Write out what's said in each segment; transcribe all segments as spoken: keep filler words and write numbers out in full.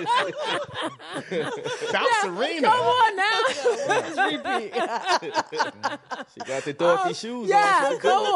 South Yeah, Serena. come on now. Let's repeat. She got to throw off these shoes. Yeah, on. come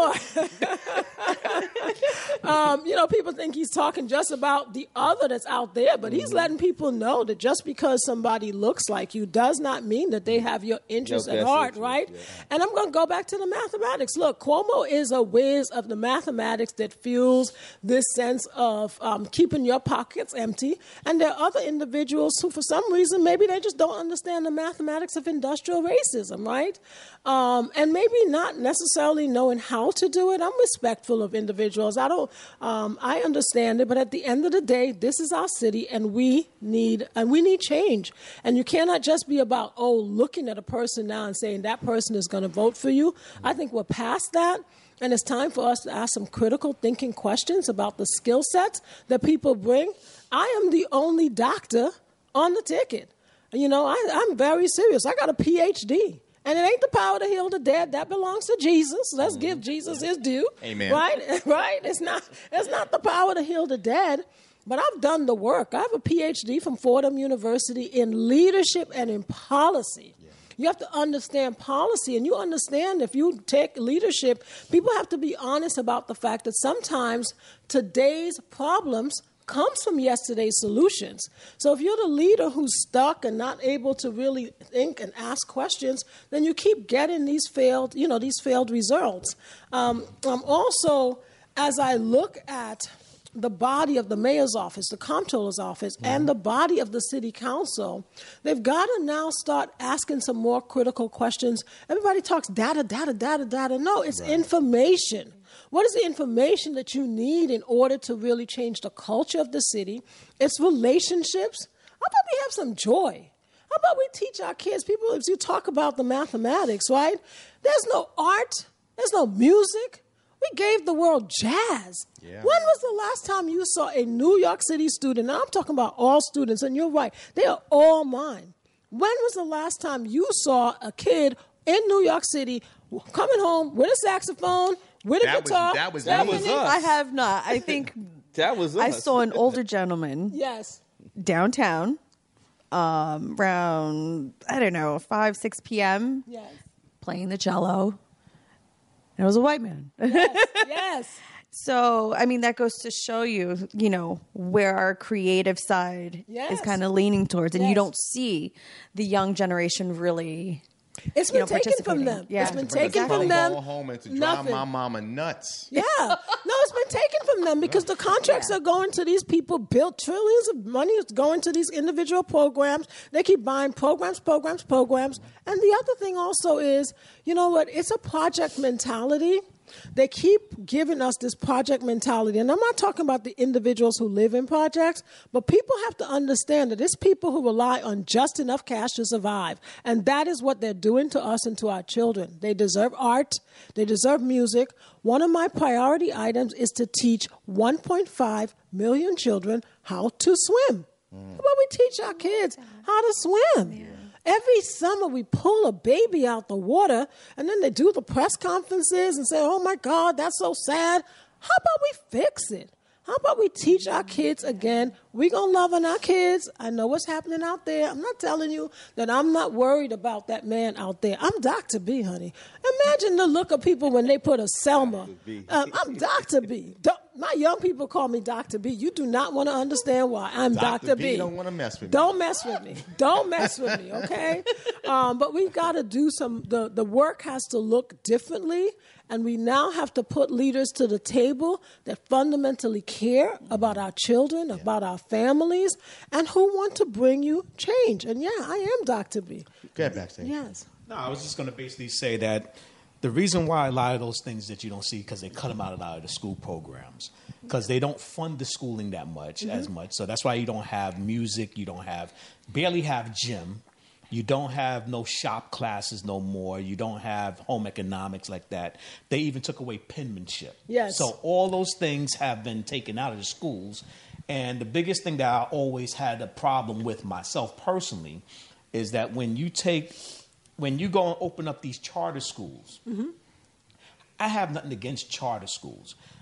on. um, you know, people think he's talking just about the other that's out there, but he's letting people know that just because somebody looks like you does not mean that they have your interest Your at best heart, interest, right? yeah. And I'm going to go back to the mathematics. Look, Cuomo is a whiz of the mathematics that fuels this sense of um, keeping your pockets empty. And there are other individuals who, for some reason, maybe they just don't understand the mathematics of industrial racism, right? Um, and maybe not necessarily knowing how to do it. I'm respectful of individuals. I don't. Um, I understand it, but at the end of the day, this is our city, and we need and we need change. And you cannot just be about oh, looking at a person now and saying that person is going to vote for you. I think we're past that. And it's time for us to ask some critical thinking questions about the skill sets that people bring. I am the only doctor on the ticket. You know, I, I'm very serious. I got a P H D. And it ain't the power to heal the dead. That belongs to Jesus. Let's mm-hmm. give Jesus his due. Amen. Right? Right? It's not, it's not the power to heal the dead. But I've done the work. I have a P H D from Fordham University in leadership and in policy. Yeah. You have to understand policy, and you understand if you take leadership, people have to be honest about the fact that sometimes today's problems comes from yesterday's solutions. So if you're the leader who's stuck and not able to really think and ask questions, then you keep getting these failed, you know, these failed results. Um, um, also, as I look at the body of the mayor's office, the comptroller's office, mm-hmm. and the body of the city council, they've got to now start asking some more critical questions. Everybody talks data, data, data, data. No, it's right. information. What is the information that you need in order to really change the culture of the city? It's relationships. How about we have some joy? How about we teach our kids? People, if you talk about the mathematics, right? There's no art. There's no music. We gave the world jazz. Yeah. When was the last time you saw a New York City student? Now I'm talking about all students, and you're right. They are all mine. When was the last time you saw a kid in New York City coming home with a saxophone, with a that guitar? Was, that was, that was us. I have not. I think that was us. I saw an older gentleman yes. downtown um, around, I don't know, five, six p.m. Yes. playing the cello. And it was a white man. Yes, yes. So, I mean, that goes to show you, you know, where our creative side yes. is kind of leaning towards. And yes. you don't see the young generation really, It's been you know, taken from them. Yeah. It's been taken from them. Go home and to drive Nothing. my mama nuts. Yeah. No, it's been taken from them because the contracts yeah. are going to these people, built trillions of money is going to these individual programs. They keep buying programs, programs, programs. And the other thing also is, you know what, it's a project mentality. They keep giving us this project mentality. And I'm not talking about the individuals who live in projects, but people have to understand that it's people who rely on just enough cash to survive. And that is what they're doing to us and to our children. They deserve art. They deserve music. One of my priority items is to teach one point five million children how to swim. Mm. How about we teach our kids how to swim? Yeah. Every summer we pull a baby out the water, and then they do the press conferences and say, oh, my God, that's so sad. How about we fix it? How about we teach our kids again? We're going to love on our kids. I know what's happening out there. I'm not telling you that I'm not worried about that man out there. I'm Doctor B, honey. Imagine the look of people when they put a Selma. Um, I'm Doctor B. Do- my young people call me Doctor B. You do not want to understand why. I'm Doctor B. B. Don't want to mess with me. Don't mess with me. Don't mess with me, okay? Um, but we've got to do some, the, the work has to look differently. And we now have to put leaders to the table that fundamentally care about our children, yeah. about our families, and who want to bring you change. And yeah, I am Doctor B. Get back to Yes. No, I was just going to basically say that the reason why a lot of those things that you don't see, because they cut them out of, out of the school programs, because they don't fund the schooling that much, mm-hmm. as much. So that's why you don't have music, you don't have, barely have gym. You don't have no shop classes no more. You don't have home economics like that. They even took away penmanship. Yes. So all those things have been taken out of the schools. And the biggest thing that I always had a problem with myself personally is that when you take, when you go and open up these charter schools, mm-hmm. I have nothing against charter schools.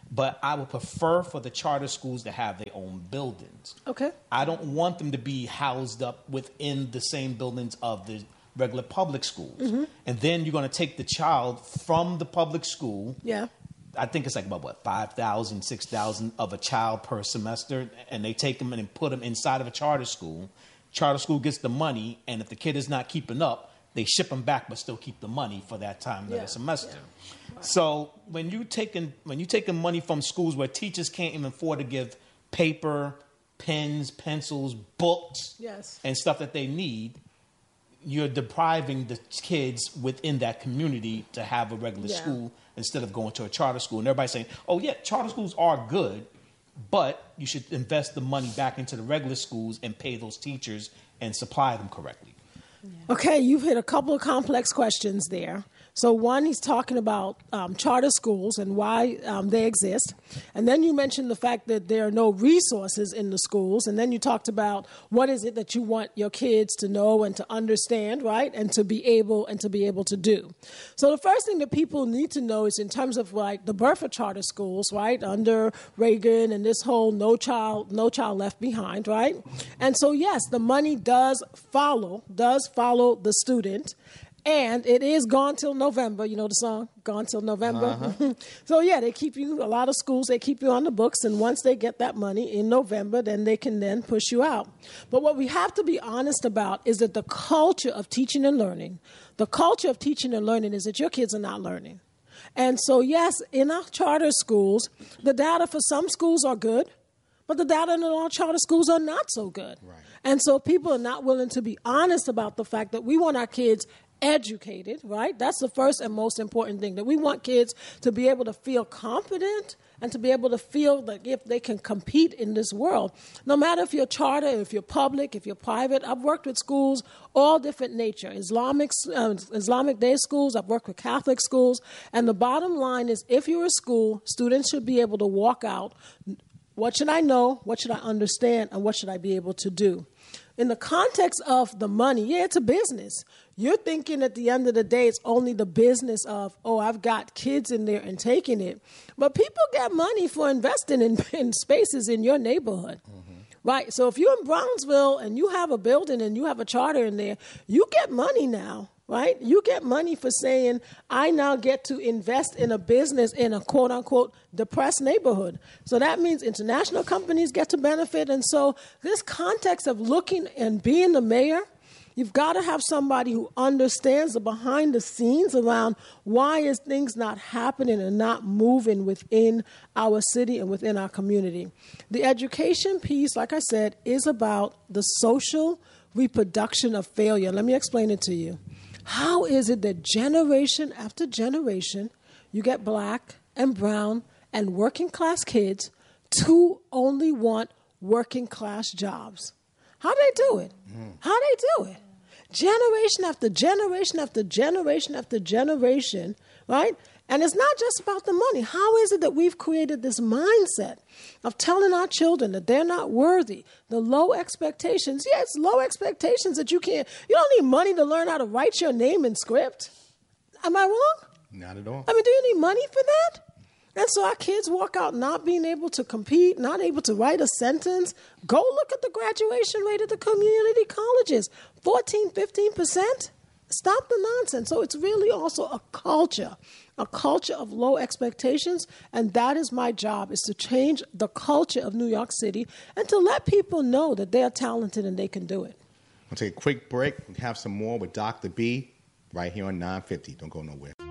But I would prefer for the charter schools to have their own buildings. Okay. I don't want them to be housed up within the same buildings of the regular public schools. Mm-hmm. And then you're going to take the child from the public school. Yeah. I think it's like about, what, five thousand, six thousand of a child per semester. And they take them and put them inside of a charter school. Charter school gets the money. And if the kid is not keeping up, they ship them back but still keep the money for that time yeah. of the semester. Yeah. Right. So when you taking when you taking money from schools where teachers can't even afford to give paper, pens, pencils, books, yes. and stuff that they need, you're depriving the kids within that community to have a regular yeah. school instead of going to a charter school. And everybody's saying, oh, yeah, charter schools are good, but you should invest the money back into the regular schools and pay those teachers and supply them correctly. Yeah. Okay, you've hit a couple of complex questions there. So one, he's talking about um, charter schools and why um, they exist. And then you mentioned the fact that there are no resources in the schools. And then you talked about what is it that you want your kids to know and to understand, right? And to be able and to be able to do. So the first thing that people need to know is in terms of like the birth of charter schools, right? Under Reagan and this whole no child, no child left behind, right? And so yes, the money does follow, does follow the student. And it is gone till November. You know the song, Gone Till November? Uh-huh. So, yeah, they keep you, a lot of schools, they keep you on the books. And once they get that money in November, then they can then push you out. But what we have to be honest about is that the culture of teaching and learning, the culture of teaching and learning is that your kids are not learning. And so, yes, in our charter schools, the data for some schools are good, but the data in our charter schools are not so good. Right. And so people are not willing to be honest about the fact that we want our kids educated, right? That's the first and most important thing, that we want kids to be able to feel confident and to be able to feel that if they can compete in this world, no matter if you're charter, if you're public, if you're private. I've worked with schools, all different nature, Islamic, uh, Islamic day schools, I've worked with Catholic schools, and the bottom line is if you're a school, students should be able to walk out, what should I know, what should I understand, and what should I be able to do? In the context of the money, yeah, it's a business. You're thinking at the end of the day, it's only the business of, oh, I've got kids in there and taking it. But people get money for investing in, in spaces in your neighborhood, mm-hmm. right? So if you're in Brownsville and you have a building and you have a charter in there, you get money now, right? You get money for saying, I now get to invest in a business in a quote-unquote depressed neighborhood. So that means international companies get to benefit. And so this context of looking and being the mayor, you've got to have somebody who understands the behind the scenes around why is things not happening and not moving within our city and within our community. The education piece, like I said, is about the social reproduction of failure. Let me explain it to you. How is it that generation after generation, you get black and brown and working class kids to only want working class jobs? How do they do it? Mm. How do they do it? Generation after generation after generation after generation, right? And it's not just about the money. How is it that we've created this mindset of telling our children that they're not worthy, the low expectations? Yeah, it's low expectations that you can't, you don't need money to learn how to write your name in script. Am I wrong? Not at all. I mean, do you need money for that? And so our kids walk out not being able to compete, not able to write a sentence. Go look at the graduation rate at the community colleges, fourteen, fifteen percent. Stop the nonsense. So it's really also a culture, a culture of low expectations. And that is my job, is to change the culture of New York City and to let people know that they're talented and they can do it. We'll take a quick break and have some more with Doctor B right here on nine fifty. Don't go nowhere.